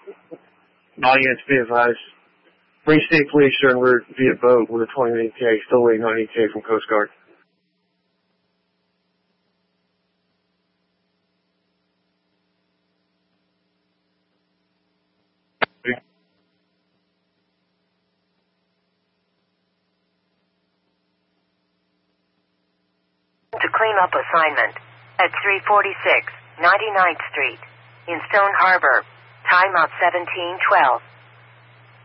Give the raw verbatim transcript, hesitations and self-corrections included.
Audience, be advised. Marine State Police are en route via boat with a twenty E T A, still waiting on E T A from Coast Guard. To clean up assignment at three forty-six ninety-ninth Street in Stone Harbor. Timeout seventeen twelve.